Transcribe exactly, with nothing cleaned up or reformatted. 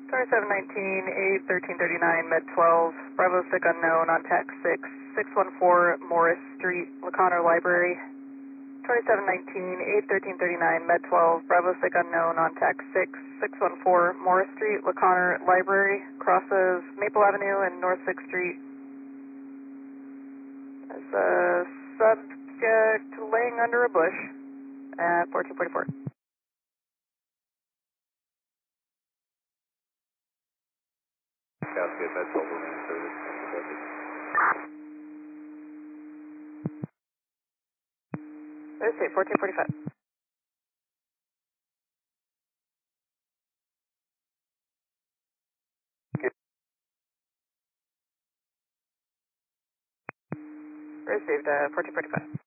twenty-seven nineteen, eight thirteen thirty-nine, Med twelve, Bravo Sick Unknown on TAC six, six one four Morris Street, LaConner Library. twenty-seven nineteen, eight thirteen thirty-nine, Med twelve, Bravo Sick Unknown on TAC six, six one four Morris Street, LaConner Library, crosses Maple Avenue and North sixth Street. There's a subject laying under a bush at fourteen forty-four. Cascade Med twelve will be in service. Thursday, fourteen forty-five. Received, uh, fourteen forty-five.